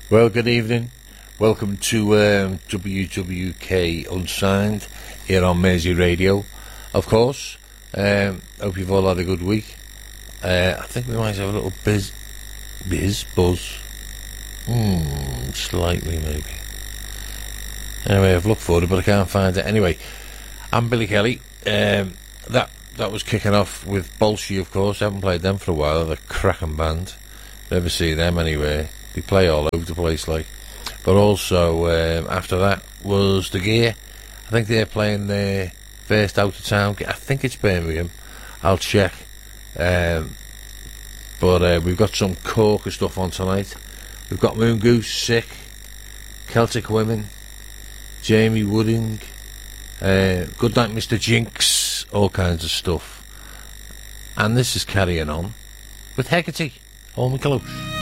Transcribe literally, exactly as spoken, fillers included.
Well, good evening. Welcome to um, W W K Unsigned here on Mersey Radio. Of course, um, hope you've all had a good week. Uh, I think we might have a little biz, biz, buzz. Hmm, slightly maybe. Anyway, I've looked for it, but I can't find it. Anyway, I'm Billy Kelly. Um, that that was kicking off with Bolshie, of course. I haven't played them for a while. They're a cracking band. Never see them anywhere. They play all over the place, like. But also, um, after that was The Gear. I think they're playing their first out of town. I think it's Birmingham. I'll check. Um, but uh, we've got some corker stuff on tonight. We've got Moon Goose, Sick, Celtic Women, Jamie Wooding, uh, Goodnight Mister Jinx, all kinds of stuff. And this is carrying on with Hecate. Hold me close.